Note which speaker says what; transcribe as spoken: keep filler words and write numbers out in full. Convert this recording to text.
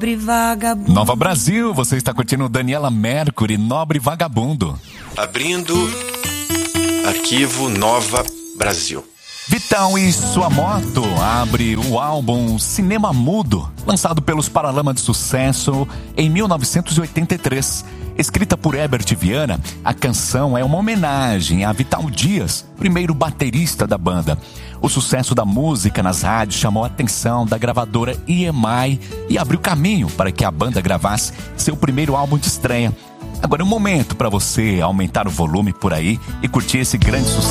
Speaker 1: Vagabundo.
Speaker 2: Nova Brasil, você está curtindo Daniela Mercury, Nobre Vagabundo.
Speaker 3: Abrindo arquivo Nova Brasil.
Speaker 2: Vitão e sua moto abre o álbum Cinema Mudo, lançado pelos Paralamas de Sucesso em mil novecentos e oitenta e três. Escrita por Herbert Viana, a canção é uma homenagem a Vital Dias, primeiro baterista da banda. O sucesso da música nas rádios chamou a atenção da gravadora E M I e abriu caminho para que a banda gravasse seu primeiro álbum de estreia. Agora é um momento para você aumentar o volume por aí e curtir esse grande sucesso.